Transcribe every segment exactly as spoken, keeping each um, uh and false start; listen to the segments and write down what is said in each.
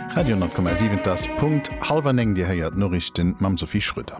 Radio neun Komma sieben das Punkt halber eng Di heiert Norrichten mam Sophie Schröder.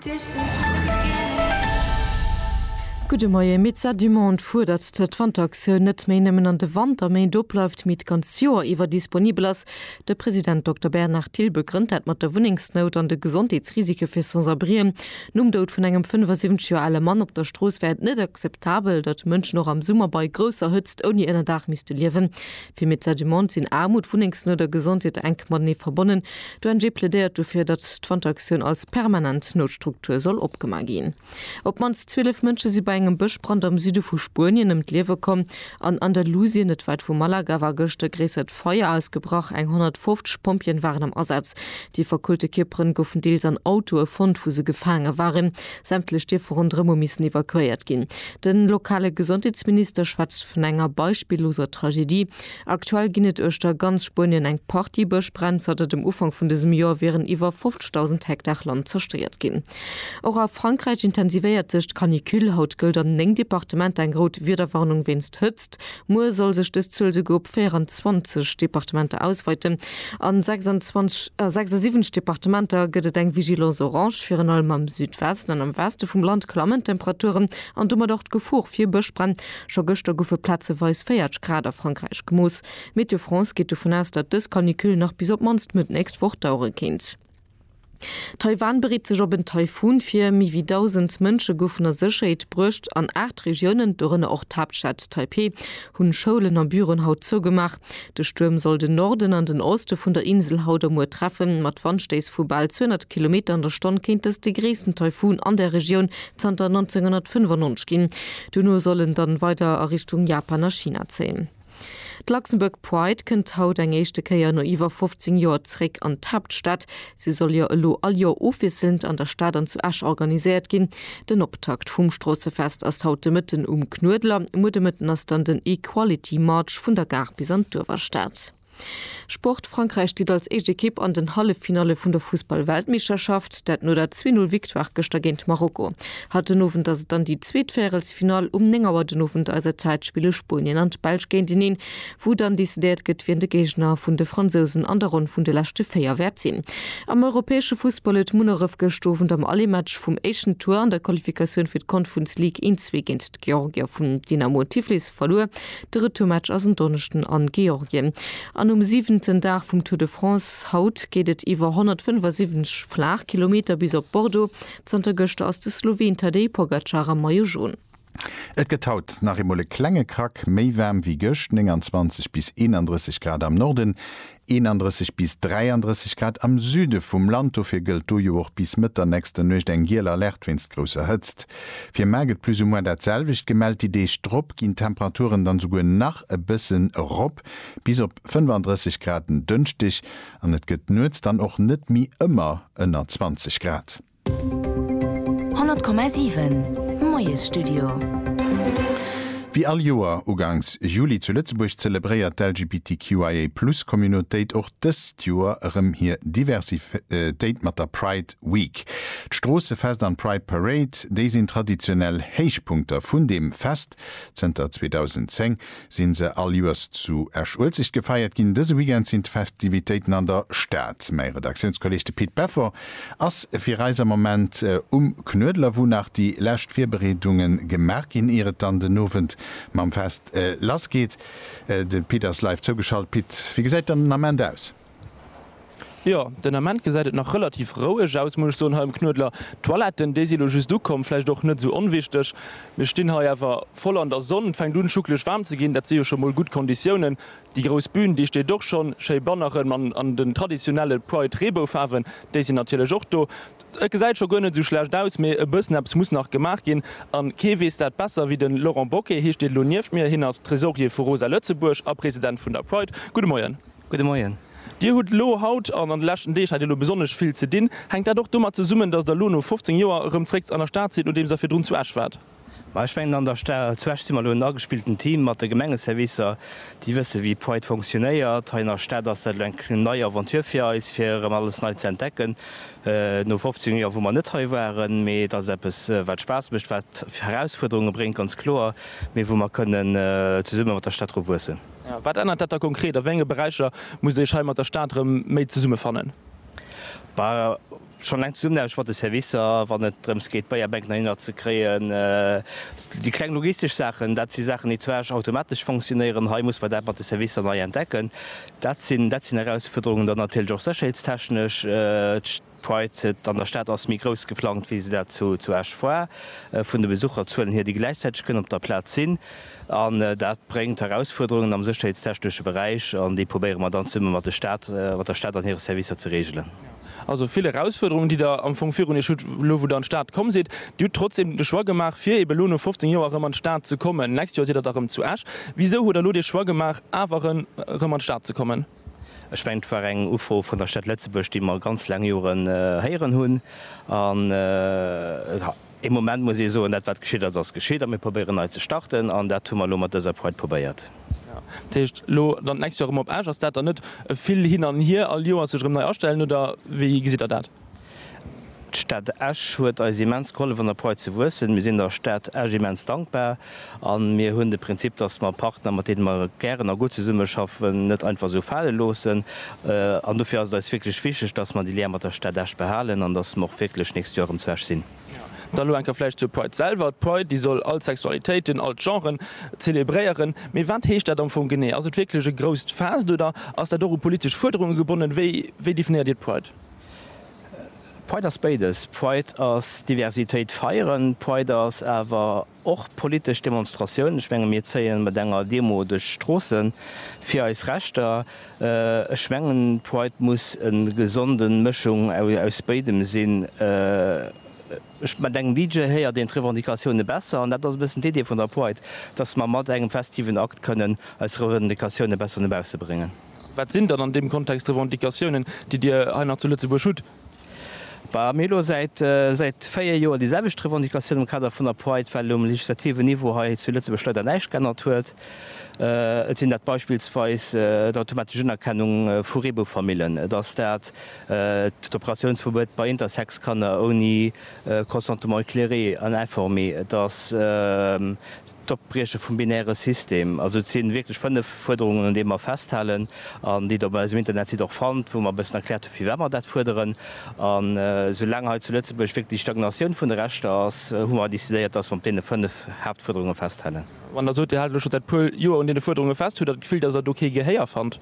Gute Moie mit Sa du Monde fuhr dat d'Wantags net méi nemmen an de Wand am méi doläuft mit ganz Joer iwwer disponibel ass. De Präsident Doktor Bernhard Thiel begrünnt hat mat der Wuningsnot an de Gesundheitsrisike fir Sansabrien. Num dot vun engem fünfundsiebzig Joer alle Mann op der Stroos wär net akzeptabel, dat Mënsch noch am Summer bei grosser Hützt oni ennner Dach miste liewen. Fi mit Sa du Monde sinn Armut Wuningsnot der Gesundheit eng man nie verbonnen. Du en G plädiert du fir dat d'Wantagsun als permanent Notstruktur soll opgemar gin. Ob mans zwölf Mënsche sie bei engem Bëschbrand am Süde vu Spurien em d'Lewe kom, an Andalusien net weit vu Malaga war gochte gräset Feuer ausgebrach, eng hundertfünfzig Pompien waren am Ersatz. Die verkulte Kippren goufen deels an Auto fond wo se gefangen waren. Sämtle Steffer und Remomissen evakuiert gin. Den lokale Gesundheitsminister schwatzt vun enger beispielloser Tragedie. Aktuell ginnet Öster ganz Spurien eng Partybëschbrand hat dem Ufang vun diesem Jahr wären iwwer fünfzigtausend Hektar Land zerstört gin. Auch auf Frankreich intensiviert sich Kanikül haut gilt an eng Departement eng Grot Wiederwarnung wenst hützt. Mo soll sech des Zulse go vierundzwanzig Departemente ausweiten. An sechsundzwanzig, äh, sechsundsiebzig Departementer gëtt eng Vigilance Orange fir en allem am Südwesten an am Weste vum Land klammen Temperaturen an dummer dort Gefuch fir Bëschbrand scho Göster goufe Platze weis vierzig Grad a Frankreich gemus. Meteo France geht davon aus, dat dës Kanikül noch bis op monst mit nächst Woche dauere kind. Taiwan beriet sech op een Taifun fir mi wie tausend Mënsche goufner Sicherheit brucht an acht Regionen dorenne auch Hauptstadt Taipei hunn Scholen am Büren haut zugemacht. De Sturm soll den Norden an den Oste vun der Insel Haudemur treffen, mat Wandstees vu bald zweihundert Kilometer an der Stunde kind es die gräessten Taifun an der Region zanter neunzehnhundertfünfundneunzig gin. Du nur sollen dann weiter a Richtung Japan nach China zählen. Luxemburg Pride kënnt haut eng echte Käier no iwwer fünfzehn Joer zréck an Hauptstadt. Sie soll ja lo all Joer offiziell an der Stadt an zu Asch organisiert gin. Den Optakt vum Strossefest ass haute Mitten um Knudler, Mude mitten ass dann den Equality March vun der Gar bis an Dürverstadt. Sport Frankreich steht als E G Kipp an den Hallefinale vun der Fußball-Weltmeisterschaft, dat nur der zwei null Victoire gestagent Marokko. Hatte nowen, dass dann die Zweetfäelsfinal um nengerer den nowen als Zeitspiele Spanien an Belg gehen dienen, wo dann die Dät getwinde Gegner vun de Franzosen an der Rund vun de lachte Feier wert sinn. Am europäische Fußball et Muneref gestofen am Allimatch vum Asian Tour an der Qualifikation fir d Conference League inzwegend Georgia vun Dynamo Tiflis verlor, de Retourmatch aus den Donnerchten an Georgien. An um siebenten Tag vom Tour de France haut gehtt iwwer hundertfünfundsiebzig Flachkilometer bis op Bordeaux zonter Göchte aus de Slowen Tadej Pogacar am Majojon. Et getaut nach emolle klenge krack méi wärm wie Göcht neunundzwanzig bis einunddreißig Grad am Norden, einunddreißig bis dreiunddreißig Grad am Süde vum Land ofir gëlt du jo och bis mit der nächste Nøcht eng gieler Lächt wenns grosser hëtzt. Fir Mäget plus um der Zellwicht gemeldt idee Stropp ginn Temperaturen dann sogur nach e bisssen Rob bis op fünfunddreißig Grad dünstig an et gëtt nutzt dann och net mi ëmmer ënner zwanzig Grad. hundert Komma sieben Moyes Studio. Wie all Joer ugangs Juli zu Lützeburg zelebréiert d L G B T Q I A plus Communitéit och dës Joer ëm hier Diversitéit mat der Pride Week. D'Strosse Fest an Pride Parade, déi sinn traditionell Heichpunkter vun dem Fest Zter zweitausendzehn sinn se all Joers zu erschulzig gefeiert ginn. Dëse Weekend sind Festivitéiten an der Staat. Mei Redaktionskollegchte Piet Beffer ass fir Reisemoment äh, um Knödler, wo nach die Lächt Virberedungen gemerk in ihre dann den Novent man fest äh, las geht äh, den Peters live zugeschaltet. Piet, wie gesagt dann am Ende aus? Ja, den Amment gesäidet nach relativ roueg aus muss so halm Knudler Toiletten dé just du kom vielleicht doch net so unwichtig. Wir stehen ha awer voll an der Sonne fang du schuklech warm zu gehen, dat se schon mal gut Konditionen. Die Gros Bühnen die steht doch schon Scheibanneren man an den traditionelle Pride Rebofarben dé sind natürlich auch do. Ge seit schon gönne du schlecht aus mir e bëssen abs muss nach gemacht gin an Kewe ist dat besser wie den Laurent Bocke hier steht loniert mir hin als Tresorier vu Rosa Lützeburg a Präsident vun der Pride. Gute Morgen. Gute Morgen. Dir hut lo haut an an lächen Dech hat lo besonders viel ze din, hängt da doch dummer zu summen, dats der Lono fünfzehn Joer rumträgt an der Staat sieht und dem se fir run zu asch wat. Ich mein, an der Zwerchzimmer lo nagespielten Team mat der Gemengeservicer, die wësse wie Pride funktionéiert, einer Stadt ass dat eng neue Aventurfir is fir alles neu ze entdecken. Äh, no fünfzehn Joer, wo man net he waren, méi dat es äh, wat Spaß mecht, wat Herausforderungen bringt ganz klar, méi wo man können äh, zu summe mat der Stadt wusse. Ja, wat ändert dat da konkret a wenge Bereicher muss ich scheinbar der Staat méi zu summe fannen? Bei schon lang summe wat de Service wann net drums geht bei Bankinnner ze kreen äh, die kleinen logistisch Sachen, dat sie Sachen die zwerg automatisch funktionieren ha muss bei der de Service neu entdecken. Dat sind dat sind Herausforderungen der natürlich auch sicherheitstechnisch äh, an der Stadt aus Mikros geplant, wie sie dazu zu ersch vor äh, vun de Besucher zuelen hier die gleichzeitig können op der Platz sinn. An äh, dat bringt Herausforderungen am sicherheitstechnische Bereich an die probieren man dann zu wat der Stadt äh, wat der Stadt an ihre Service zu regeln. Also viele Herausforderungen, die da am Fong wo der Staat kommen se, du trotzdem de Schw gemacht fir e Belohne fünfzehn Jahre an Staat zu kommen. Nächst Jahr se darum zu asch. Wieso hu der lo de Schw gemacht awer an Staat zu kommen? Schwenkt war eng U F O von der Stadt Lettzeburg, die mal ganz lang Joren äh, heieren hunn an äh, im Moment muss ich so net wat geschieet as geschieet, mir probieren neu zu starten an der Tummer lommer der Projekt probiert. Techt lo dann nächste Jahr op Äger dat er net vill hin an hier all Joer sech neu erstellen oder wie gesit er dat? Stadt Asch huet als immensrolle van der Pro ze wussen. Wir sind der Stadt Ägiments dankbar an mir hunn de Prinzip, dats man Partner mat man gern a gut ze Summe schaffen, net einfach so falle losen. An du fir as wirklich fichech, dats man die Lehr mat der Stadt Asch behalen, an dats noch wirklich nächst Jahr umzwech sinn. Da lo enkerfleich zu Pride selber Pride, die soll all Sexualitäten, all Genren zelebréieren. méi wat hecht dat am vum gené? Also wirklichsche grost Fas oder ass der do politisch Forderungen gebunden, wéi definiert Dit Pride? Pride as beides. Pride as Diversitéit feieren, Pride as awer och politisch Demonstrationun. Ich menge mir zeien mat enger Demo de Strossen fir als Rechter äh, schwngen Pride muss en gesonden Mchung aus beidem sinn. Äh, man denken D J heier den Revendikationune besser an net ass bisssen Idee vun der Pride, dats man mat engem festiven Akt können als Revendikationune besser nebause bringen. Wat sind dann an dem Kontext Revendikationen, die Dir einer zu Lützeburg schut? Bei Melo seit äh, seit feier Joer dieselbe Revendikation im Kader vun der Pride weil um legislative Niveau ha zu Lützeburg Schletter neich gennert huet. Et sinn dat beispielsweis äh, der automatische Erkennung äh, vu Rebofamilien, dats dat äh, d'Operationsverbot bei Intersex kann er oni äh, Konsentement kléré an informé, dats äh, d'Opbreche vum binäre System. Also sinn wirklich vun de Forderungen, an de man festhalen, an die dabei im Internet sie doch fand, wo man bessen erklärt, wie wärmer dat forderen. An äh, so lange zu Lützeburg die Stagnation vun der Rechte ass, hu man décidéiert, dats man de vun de Hauptforderungen festhalen. Wann der so halt schon seit Joer und den Forderungen fest dat gefiel, dass er okay geheier fand.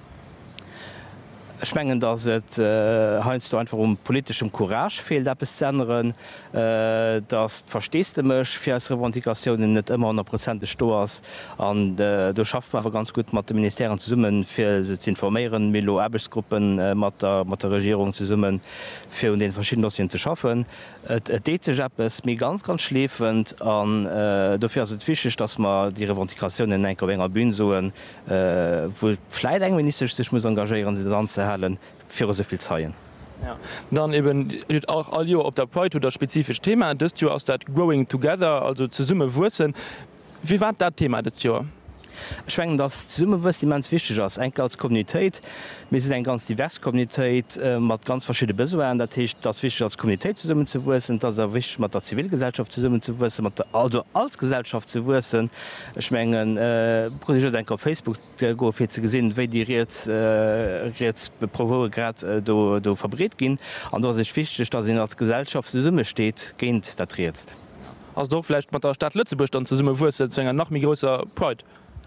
Schmengen dats et äh, heinst du einfach um politischem Courage fehlt ab besenderen, äh, dat verstest mech fir als Revendikationen net immer hundert Prozent des Stores an äh, du schafft man ganz gut mat de Ministerien zu summen, fir se zu informieren, Melo Erbesgruppen äh, mat der, der Regierung zu summen, fir um den verschiedenen Dossien zu schaffen. Et D C J es mir ganz ganz schläfend an äh, dafür se fichech, dass man die Revendikationen en enger Bbün soen, äh, wo Fleit eng minister sich muss engagieren sie dann ze hellen fir soviel zeien. Ja. Dann eben auch all op der Pride oder spezifisch Thema das Jahr aus dat Growing Together, also zu Summe Wurzeln. Wie war dat Thema des Jahr? Schwngen das Summe was die mans wichtig ass eng als Communityit, mir sind eng ganz divers Communityit äh, mat ganz verschiedene Besoen, dat heißt, das wichtig als Communityit zu summen zu wussen, dat er wichtig mat der Zivilgesellschaft zu summen zu wussen, mat also als Gesellschaft zu wussen. Schmengen äh, Projekt eng auf Facebook gofir ze gesinn, wéi die äh, beprovo grad äh, do, do verbret gin, an dat sich wichtig, dat in als Gesellschaft zu Summe steht, géint dat jetzt. Also doch vielleicht mat der Stadt Lützeburg dann zu Summe wussen zu enger noch mi grosser Pride.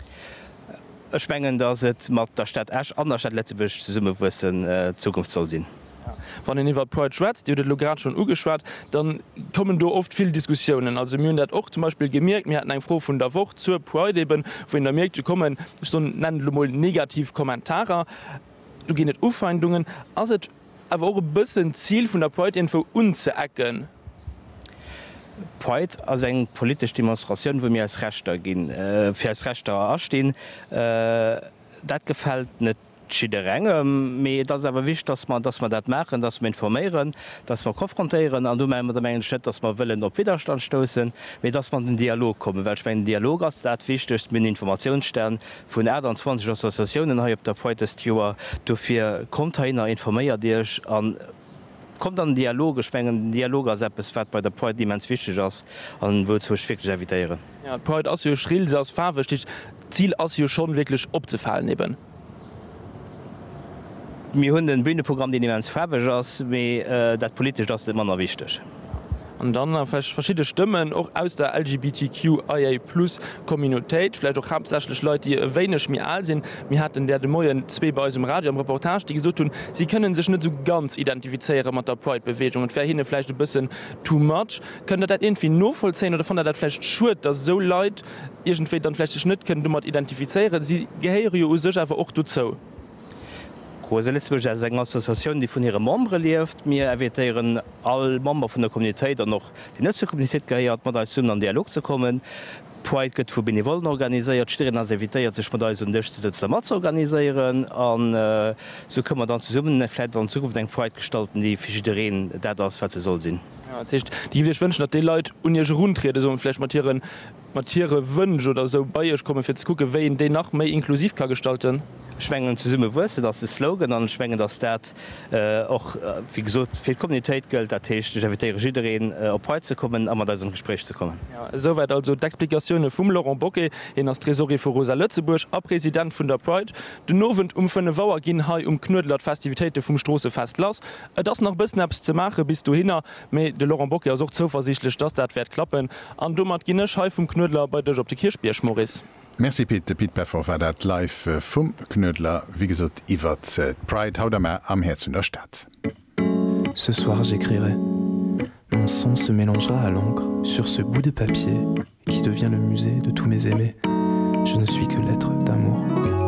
Spengen dats et mat der Stadt Asch an der Stadt Lettzeburg ze Summe wussen äh, Zukunft soll sinn. Ja. Wann den iwwer Pride schwätzt, Di Lo grad schon ugeschwart, dann kommen do oft viel Diskussionen. Also mir dat och zum Beispiel gemerkt, mir hat eng froh vun der Woche zur Pride eben, wo in der Märkte kommen so nennen negativ Kommentare. Du gi net Ufeindungen, as et awer eure bëssen Ziel vun der Pride info unzeecken. Pride as eng polisch Demonstrationun, wo mir als Rechter gin äh, fir als Rechter astehn, äh, dat gefällt net schiderenge méi dat awer wicht, dass man dass man dat machen, dass man informieren, dass man konfrontieren, an du der menggen Schritt, dass man willen op Widerstand stoßen, wie dass man den Dialog kommen, Welch mein Dialog ass dat wichtigcht min Informationsstern vun zwanzig Assoziationen ha op der Pride Joer du fir Kontainer informéiert Dich an kommt an Dialoge spengen Dialoger seppes wat bei der Pride die mens wichtig ass an wo zuvikg eviieren. Ja, Pride as schrill aus Farbe steht Ziel as schon wirklich opzefallen eben. Mi hunn den Bühneprogramm die mens fäbeg ass méi äh, dat politisch das immer wichtig. Und dann verschiedene Stimmen auch aus der L G B T Q I A plus Communityit, vielleicht auch hauptsächlich Leute, die wenig mir alt sind. Wir hatten der de Moien zwei bei uns im Radio am Reportage, die gesagt tun, sie können sich nicht so ganz identifizieren mit der Pride-Bewegung und vielleicht vielleicht ein bisschen too much. Können das irgendwie nur vollziehen oder fand das vielleicht schuld, dass so Leute irgendwie dann vielleicht nicht können damit identifizieren? Sie gehören ja sich einfach auch dazu. Roselesburg als eng Assoziation, die vun ihre Membre lieft, mir erwitieren all Member vun der Communityit an noch die net zur Communityit geiert, mat als Summen an Dialog zu kommen. Pride gëtt vu Benevolen organisiert, Stieren as eviiert sech mat der mat zu organiieren an äh, so kann man dann zu summen Fleit an Zukunft eng Pride gestalten, die fischeen dat das wat ze soll sinn. Ja, die wir wünschen, dat die Leute un rundrede so vielleicht Mattieren Mattiere wünsch oder so Bayisch komme fir gucke, we de nach méi inklusiv kann gestalten. Schwengen zu summe wësse, dats de Slogan an schwngen dass dat äh, auch äh, wie gesot fir Communityit gëlt datéieren äh, op Pride zu kommen, a da so Gespräch zu kommen. Ja, soweit also d'Explikationune vum Laurent Bocke en as Tresori vu Rosa Lützeburg a Präsident vun der Pride. De nowen um vun Waer ginn hai um knudlert Festivitéite vum Strosse fest lass. Et das nach bis Apps ze mache bis du hinner méi de Laurent Bocke as zuversichtlich, dats dat werd klappen. An du mat ginnech hai vum Knudler bei dech op de Kirschbiersch Maurice. Merci Pete Pete Pfeffer war dat live vum Knödler wie gesot iwwer Pride haut am Herz der Stadt. Ce soir j'écrirai. Mon sang se mélangera à l'encre sur ce bout de papier qui devient le musée de tous mes aimés. Je ne suis que l'être d'amour.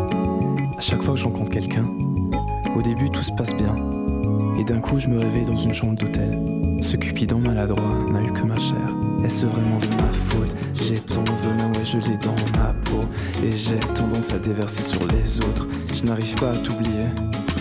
À chaque fois que je rencontre quelqu'un, au début tout se passe bien. Et d'un coup je me réveille dans une chambre d'hôtel. Ce cupidon maladroit n'a eu que ma chair. Est-ce vraiment de ma faute? J'ai ton venin, ouais je l'ai dans ma peau. Et j'ai tendance à déverser sur les autres. Je n'arrive pas à t'oublier.